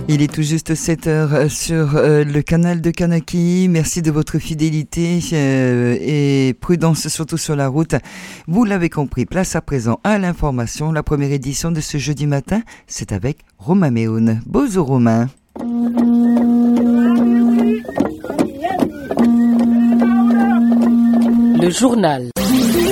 Il est tout juste 7 heures sur le canal de Kanaki. Merci de votre fidélité et prudence surtout sur la route. Vous l'avez compris, place à présent à l'information. La première édition de ce jeudi matin, c'est avec Romain Méhoun. Bonjour Romain. Le journal.